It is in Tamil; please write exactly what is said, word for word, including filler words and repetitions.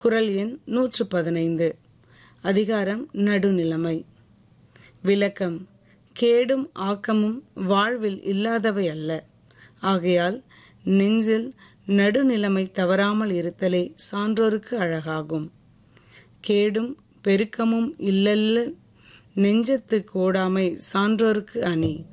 குறள் எண் நூற்று பதினைந்து. அதிகாரம் நடுநிலைமை. விளக்கம். கேடும் ஆக்கமும் வாழ்வில் இல்லாதவை அல்ல. ஆகையால் நெஞ்சில் நடுநிலைமை தவறாமல் இருத்தலே சான்றோருக்கு அழகாகும். கேடும் பெருக்கமும் இல்லல்ல நெஞ்சத்து கோடாமை சான்றோருக்கு அணி.